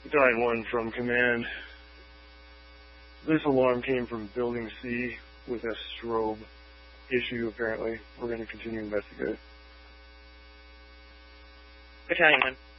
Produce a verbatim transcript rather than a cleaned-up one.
Battalion one from command. This alarm came from Building C with a strobe issue, apparently. We're going to continue to investigate. Battalion one.